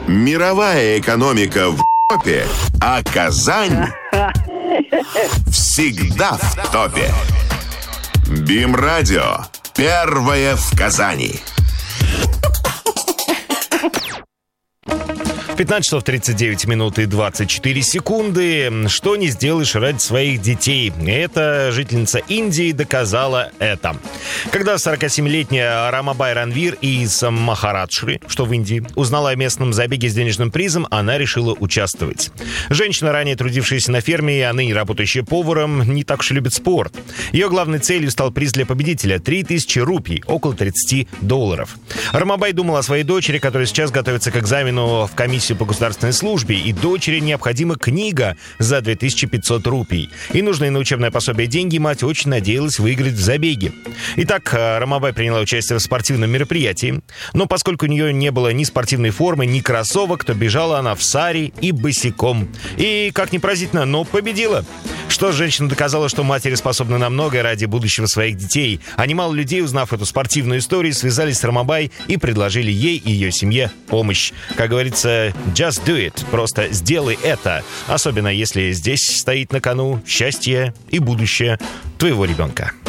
Мировая экономика в топе, а Казань всегда в топе. БИМ-радио. Первое в Казани. 15 часов 39 минут и 24 секунды. Что не сделаешь ради своих детей. Эта жительница Индии доказала это. Когда 47-летняя Рамабай Ранвир из Махараджи, что в Индии, узнала о местном забеге с денежным призом, она решила участвовать. Женщина, ранее трудившаяся на ферме, а ныне работающая поваром, не так уж и любит спорт. Ее главной целью стал приз для победителя — 3000 рупий, около $30. Рамабай думала о своей дочери, которая сейчас готовится к экзамену в комиссию по государственной службе, и дочери необходима книга за 2500 рупий. И нужные на учебное пособие деньги мать очень надеялась выиграть в забеге. Итак, Рамабай приняла участие в спортивном мероприятии, но поскольку у нее не было ни спортивной формы, ни кроссовок, то бежала она в сари и босиком. И, как ни поразительно, но победила. Что женщина доказала, что матери способны на многое ради будущего своих детей. А немало людей, узнав эту спортивную историю, связались с Рамабай и предложили ей и ее семье помощь. Как говорится, just do it. Просто сделай это. Особенно если здесь стоит на кону счастье и будущее твоего ребенка.